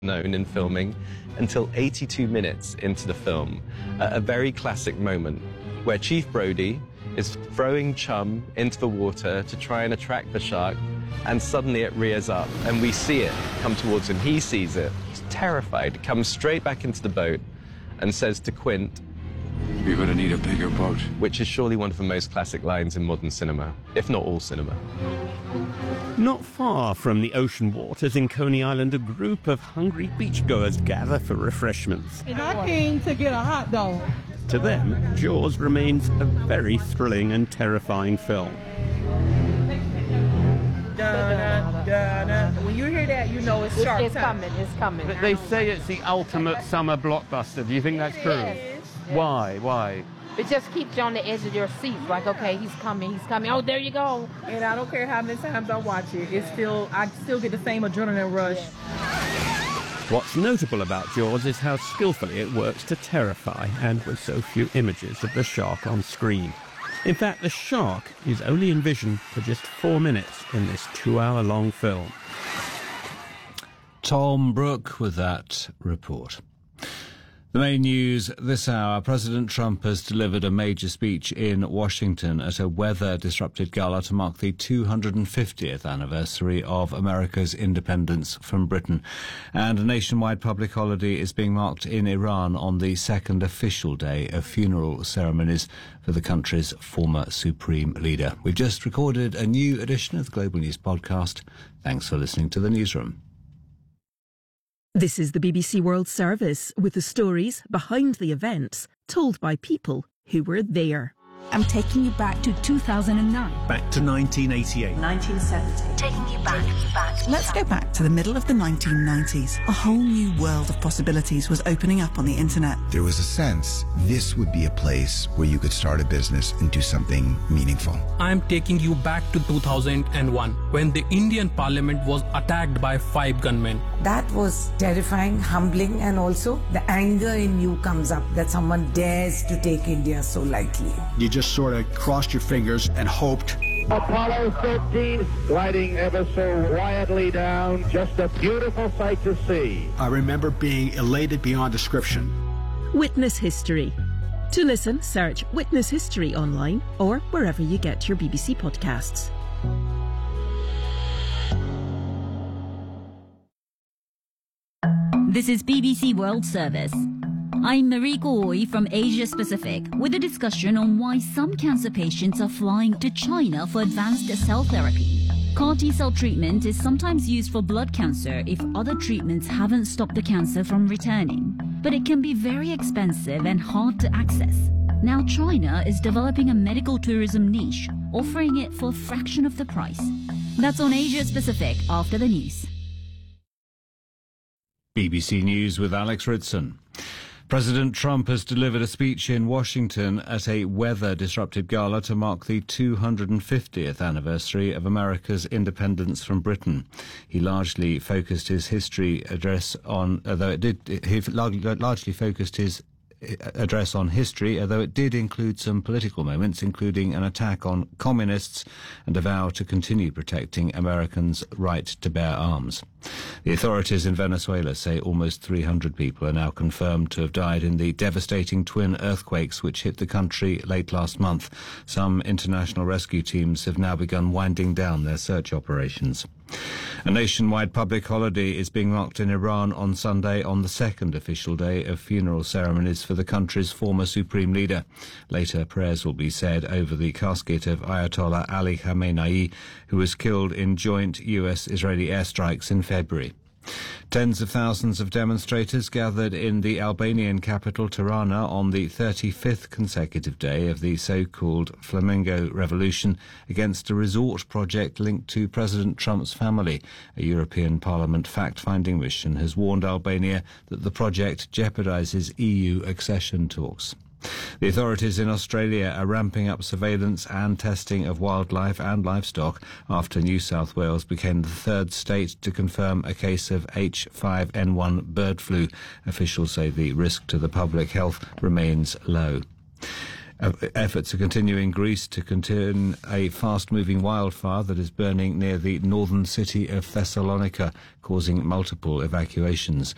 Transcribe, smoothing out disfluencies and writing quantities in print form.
known in filming until 82 minutes into the film, a very classic moment where Chief Brody is throwing chum into the water to try and attract the shark, and suddenly it rears up and we see it come towards him. He sees it, he's terrified, comes straight back into the boat and says to Quint, "You're going to need a bigger boat." Which is surely one of the most classic lines in modern cinema, if not all cinema. Not far from the ocean waters in Coney Island, a group of hungry beachgoers gather for refreshments. And I came to get a hot dog. To them, Jaws remains a very thrilling and terrifying film. When you hear that, you know it's shark It's coming, it's coming. They say it's the ultimate summer blockbuster. Do you think that's true? Yes. Why? It just keeps you on the edge of your seat. Like, okay, he's coming. Oh, there you go. And I don't care how many times I watch it, I still get the same adrenaline rush. What's notable about Jaws is how skillfully it works to terrify, and with so few images of the shark on screen. In fact, the shark is only envisioned for just 4 minutes in this 2-hour-long film. Tom Brooke with that report. The main news this hour: President Trump has delivered a major speech in Washington at a weather-disrupted gala to mark the 250th anniversary of America's independence from Britain. And a nationwide public holiday is being marked in Iran on the second official day of funeral ceremonies for the country's former supreme leader. We've just recorded a new edition of the Global News Podcast. Thanks for listening to the Newsroom. This is the BBC World Service with the stories behind the events told by people who were there. I'm taking you back to 2009. Back to 1988. 1970. Taking you back. Let's go back to the middle of the 1990s. A whole new world of possibilities was opening up on the internet. There was a sense this would be a place where you could start a business and do something meaningful. I'm taking you back to 2001 when the Indian Parliament was attacked by 5 gunmen. That was terrifying, humbling, and also the anger in you comes up that someone dares to take India so lightly. You just sort of crossed your fingers and hoped. Apollo 13 gliding ever so quietly down. Just a beautiful sight to see. I remember being elated beyond description. Witness History. To listen, search Witness History online or wherever you get your BBC podcasts. This is BBC World Service. I'm Marie Goy from Asia Pacific with a discussion on why some cancer patients are flying to China for advanced cell therapy. CAR T-cell treatment is sometimes used for blood cancer if other treatments haven't stopped the cancer from returning. But it can be very expensive and hard to access. Now China is developing a medical tourism niche, offering it for a fraction of the price. That's on Asia Pacific after the news. BBC News with Alex Ritson. President Trump has delivered a speech in Washington at a weather-disrupted gala to mark the 250th anniversary of America's independence from Britain. He largely focused his history address on, although it did include some political moments, including an attack on communists and a vow to continue protecting Americans' right to bear arms. The authorities in Venezuela say almost 300 people are now confirmed to have died in the devastating twin earthquakes which hit the country late last month. Some international rescue teams have now begun winding down their search operations. A nationwide public holiday is being marked in Iran on Sunday on the second official day of funeral ceremonies for the country's former supreme leader. Later, prayers will be said over the casket of Ayatollah Ali Khamenei, who was killed in joint US-Israeli airstrikes in February. Tens of thousands of demonstrators gathered in the Albanian capital Tirana on the 35th consecutive day of the so-called Flamingo Revolution against a resort project linked to President Trump's family. A European Parliament fact-finding mission has warned Albania that the project jeopardizes EU accession talks. The authorities in Australia are ramping up surveillance and testing of wildlife and livestock after New South Wales became the third state to confirm a case of H5N1 bird flu. Officials say the risk to the public health remains low. Efforts are continuing in Greece to contain a fast-moving wildfire that is burning near the northern city of Thessalonica, causing multiple evacuations.